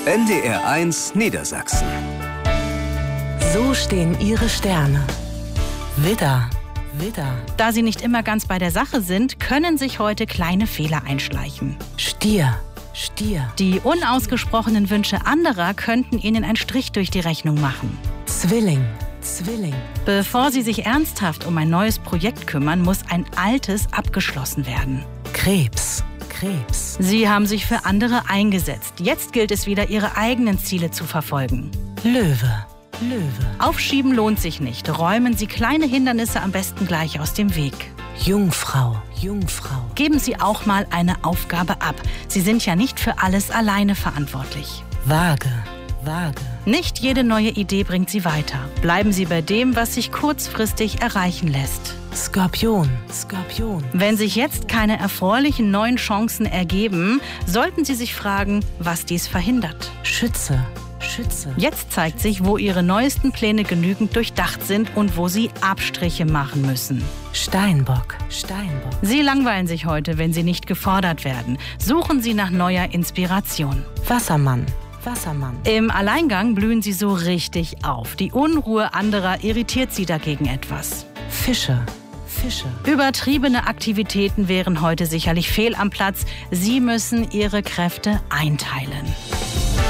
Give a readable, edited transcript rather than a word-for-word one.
NDR1 Niedersachsen. So stehen ihre Sterne. Widder, Widder. Da sie nicht immer ganz bei der Sache sind, können sich heute kleine Fehler einschleichen. Stier, Stier. Die unausgesprochenen Wünsche anderer könnten ihnen einen Strich durch die Rechnung machen. Zwilling, Zwilling. Bevor sie sich ernsthaft um ein neues Projekt kümmern, muss ein altes abgeschlossen werden. Krebs, Krebs. Sie haben sich für andere eingesetzt. Jetzt gilt es wieder, ihre eigenen Ziele zu verfolgen. Löwe, Löwe. Aufschieben lohnt sich nicht. Räumen Sie kleine Hindernisse am besten gleich aus dem Weg. Jungfrau, Jungfrau. Geben Sie auch mal eine Aufgabe ab. Sie sind ja nicht für alles alleine verantwortlich. Waage, Waage. Nicht jede neue Idee bringt Sie weiter. Bleiben Sie bei dem, was sich kurzfristig erreichen lässt. Skorpion, Skorpion. Wenn sich jetzt keine erfreulichen neuen Chancen ergeben, sollten Sie sich fragen, was dies verhindert. Schütze, Schütze. Jetzt zeigt sich, wo Ihre neuesten Pläne genügend durchdacht sind und wo Sie Abstriche machen müssen. Steinbock, Steinbock. Sie langweilen sich heute, wenn Sie nicht gefordert werden. Suchen Sie nach neuer Inspiration. Wassermann, Wassermann. Im Alleingang blühen Sie so richtig auf. Die Unruhe anderer irritiert Sie dagegen etwas. Fische, Fische. Übertriebene Aktivitäten wären heute sicherlich fehl am Platz. Sie müssen Ihre Kräfte einteilen.